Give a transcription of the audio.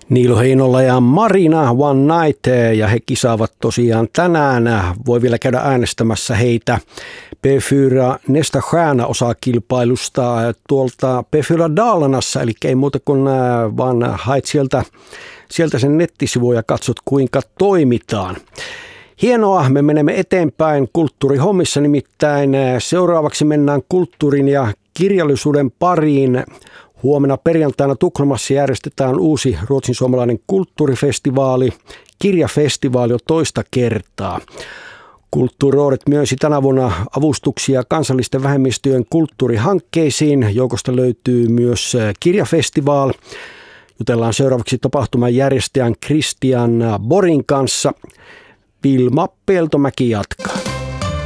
Niilo Heinola ja Marina One Night, ja he kisaavat tosiaan tänään. Voi vielä käydä äänestämässä heitä P4 Nästa Stjärna -osakilpailusta tuolta P4 Dalarnassa, eli ei muuta kuin vaan haet sieltä sen nettisivuja ja katsot kuinka toimitaan. Hienoa, me menemme eteenpäin kulttuurihommissa, nimittäin seuraavaksi mennään kulttuurin ja kirjallisuuden pariin. Huomenna perjantaina Tukholmassa järjestetään uusi ruotsin-suomalainen kulttuurifestivaali, kirjafestivaali jo toista kertaa. Kulttuurirådet myönsi tänä vuonna avustuksia kansallisten vähemmistöjen kulttuurihankkeisiin. Joukosta löytyy myös kirjafestivaal. Jutellaan seuraavaksi tapahtuman järjestäjän Christian Borin kanssa. Vilma Peltomäki jatkaa.